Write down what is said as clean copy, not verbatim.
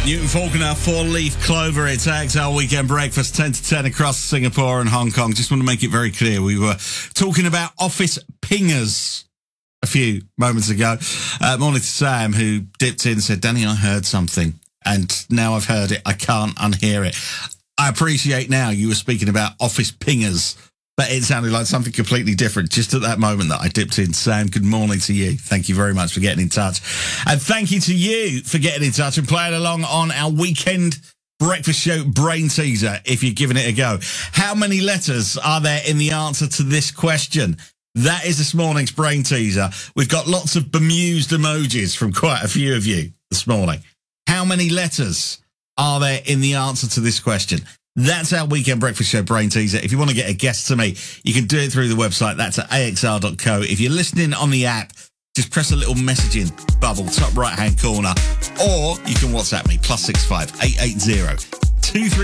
Newton Faulkner, four-leaf clover. It's AXL Weekend Breakfast, 10 to 10 across Singapore and Hong Kong. Just want to make it very clear, we were talking about office pingers a few moments ago. Morning to Sam, who dipped in and said, Danny, I heard something, and now I've heard it. I can't unhear it. I appreciate now you were speaking about office pingers, but it sounded like something completely different just at that moment that I dipped in. Sam, good morning to you. Thank you very much for getting in touch. And thank you to you for getting in touch and playing along on our weekend breakfast show brain teaser, if you're giving it a go. How many letters are there in the answer to this question? That is this morning's brain teaser. We've got lots of bemused emojis from quite a few of you this morning. How many letters are there in the answer to this question? That's our weekend breakfast show brain teaser. If you want to get a guess to me, you can do it through the website. That's at axr.co. If you're listening on the app, just press a little messaging bubble, top right-hand corner, or you can WhatsApp me, +65 880 233.